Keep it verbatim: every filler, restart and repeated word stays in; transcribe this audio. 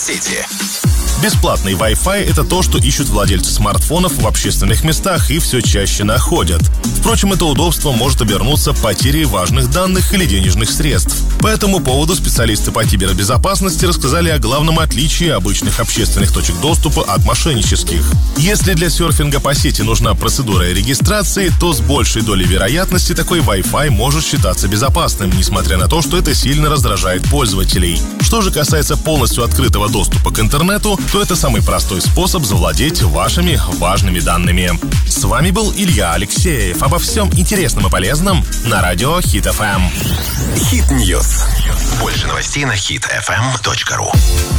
сети. Бесплатный Wi-Fi — это то, что ищут владельцы смартфонов в общественных местах и все чаще находят. Впрочем, это удобство может обернуться потерей важных данных или денежных средств. По этому поводу специалисты по кибербезопасности рассказали о главном отличии обычных общественных точек доступа от мошеннических. Если для серфинга по сети нужна процедура регистрации, то с большей долей вероятности такой Wi-Fi может считаться безопасным, несмотря на то, что это сильно раздражает пользователей. Что же касается полностью открытого доступа к интернету, то это самый простой способ завладеть вашими важными данными. С вами был Илья Алексеев. Обо всем интересном и полезном на радио Хит эф эм. Хит Ньюс. Больше новостей на хит эф эм точка ру.